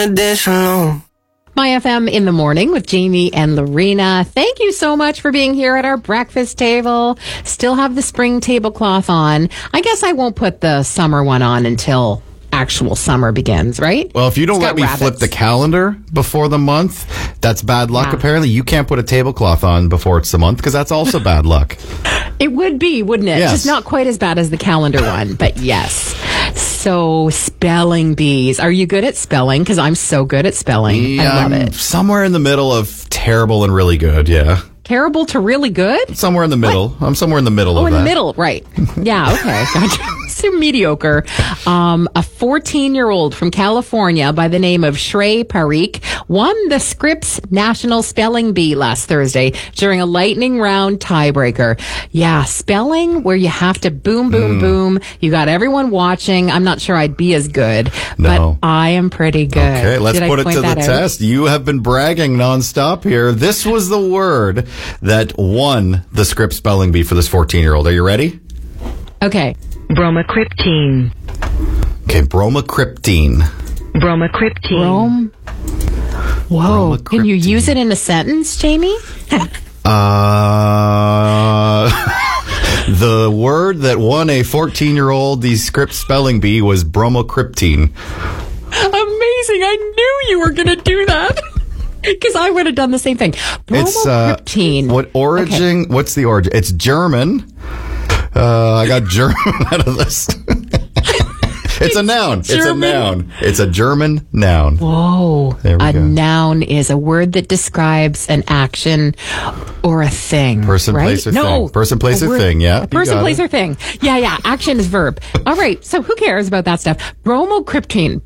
wanna dance alone. My FM in the morning with Jamie and Lorena. Thank you so much for being here at our breakfast table. Still have the spring tablecloth on. I guess I won't put the summer one on until actual summer begins, right? Well, if you don't let me flip the calendar before the month, that's bad luck, apparently. You can't put a tablecloth on before it's the month, because that's also bad luck. It would be, wouldn't it? Yes. Just not quite as bad as the calendar one, but yes. So, spelling bees. Are you good at spelling? Because I'm so good at spelling. Yeah, I love I'm it. somewhere in the middle of terrible and really good, yeah. Terrible to really good? Somewhere in the middle. What? I'm somewhere in the middle of that. Oh, in the middle, right. Yeah, okay. Gotcha. So mediocre. A 14-year-old from California by the name of Shrey Parikh won the Scripps National Spelling Bee last Thursday during a lightning round tiebreaker. Yeah, spelling where you have to boom, boom, boom. You got everyone watching. I'm not sure I'd be as good, but I am pretty good. Okay, let's put it to the out? test. You have been bragging nonstop here. This was the word that won the Scripps Spelling Bee for this 14-year-old. Are you ready? Okay. Bromocriptine. Okay, bromocriptine. Bromocriptine. Whoa. Can you use it in a sentence, Jamie? The word that won a 14-year-old the Scripps Spelling Bee was bromocriptine. Amazing. I knew you were going to do that. Because I would have done the same thing. Bromocriptine. What origin? Okay. What's the origin? It's German. I got German out of this. It's a noun. It's a noun. It's a German noun. Whoa. There we go. Noun is a word that describes an action or a thing. Person, right? place, or thing. Person, place, or thing. Yeah. Person, place, or thing. Yeah. Action is verb. All right. So who cares about that stuff? Bromocriptine.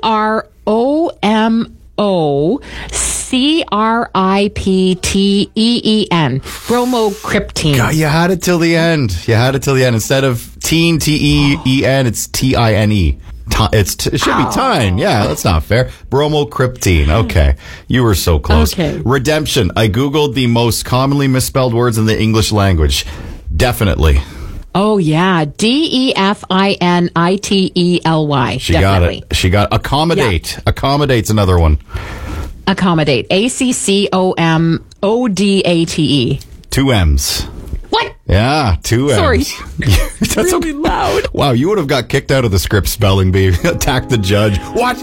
BROMOCRIPTEEN. Bromocriptine. God, you had it till the end. Instead of teen, TEEN, it's TINE. It should be time. Yeah, that's not fair. Bromocriptine. Okay. You were so close. Okay. Redemption. I Googled the most commonly misspelled words in the English language. Definitely. Oh, yeah. DEFINITELY. She definitely got it. She got accommodate. Yeah. Accommodate's another one. Accommodate. ACCOMODATE. 2 M's. What? Yeah, 2 M's. Sorry. That's really loud. Wow, you would have got kicked out of the Scripps Spelling Bee. Attack the judge. What?